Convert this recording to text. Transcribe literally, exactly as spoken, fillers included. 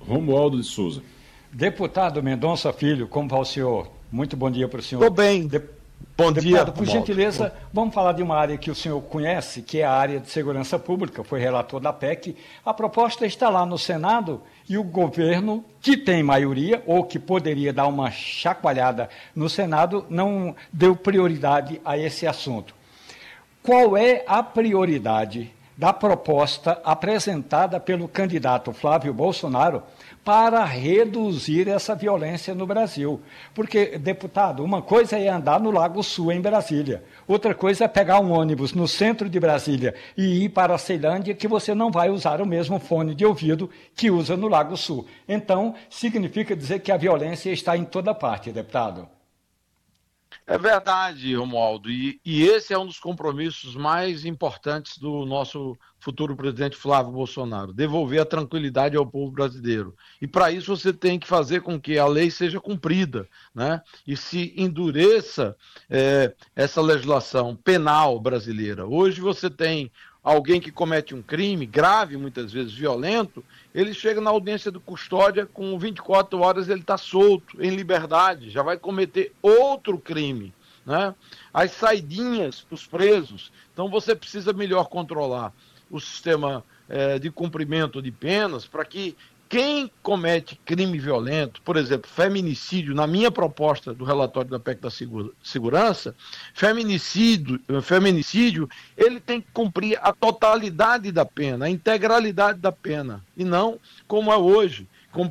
Romualdo de Souza. Deputado Mendonça Filho, como vai o senhor? Muito bom dia para o senhor. Estou bem. De... Bom Deputado, dia, por gentileza, vamos falar de uma área que o senhor conhece, que é a área de segurança pública, foi relator da P E C. A proposta está lá no Senado e o governo, que tem maioria, ou que poderia dar uma chacoalhada no Senado, não deu prioridade a esse assunto. Qual é a prioridade da proposta apresentada pelo candidato Flávio Bolsonaro para reduzir essa violência no Brasil? Porque, deputado, uma coisa é andar no Lago Sul, em Brasília. Outra coisa é pegar um ônibus no centro de Brasília e ir para a Ceilândia, que você não vai usar o mesmo fone de ouvido que usa no Lago Sul. Então, significa dizer que a violência está em toda parte, deputado. É verdade, Romualdo, e, e esse é um dos compromissos mais importantes do nosso futuro presidente Flávio Bolsonaro, devolver a tranquilidade ao povo brasileiro. E para isso você tem que fazer com que a lei seja cumprida, né? E se endureça é, essa legislação penal brasileira. Hoje você tem alguém que comete um crime grave, muitas vezes violento, ele chega na audiência de custódia, com vinte e quatro horas ele está solto, em liberdade, já vai cometer outro crime, né? As saidinhas para os presos, então você precisa melhor controlar o sistema eh, de cumprimento de penas para que quem comete crime violento, por exemplo, feminicídio, na minha proposta do relatório da P E C da Segura, Segurança, feminicídio, feminicídio, ele tem que cumprir a totalidade da pena, a integralidade da pena, e não como é hoje.